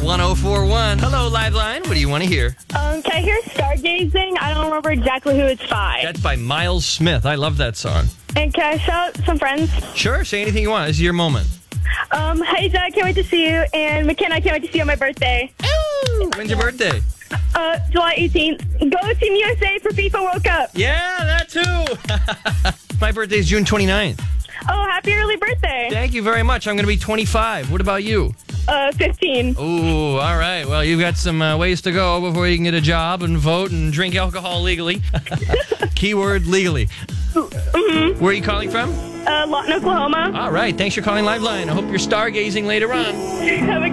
1041. Hello, Liveline. What do you want to hear? Can I hear Stargazing? I don't remember exactly who it's by. That's by Miles Smith. I love that song. And can I shout out some friends? Sure, say anything you want. This is your moment. Hey, Dad, can't wait to see you. And McKenna, I can't wait to see you on my birthday. Ooh, when's your birthday? July 18th. Go Team USA for FIFA World Cup. Yeah, that too. My birthday is June 29th. Oh, happy early birthday. Thank you very much. I'm going to be 25. What about you? 15. Ooh, all right. Well, you've got some ways to go before you can get a job and vote and drink alcohol legally. Keyword legally. Mm-hmm. Where are you calling from? Lawton, Oklahoma. All right. Thanks for calling Liveline. I hope you're stargazing later on. Have a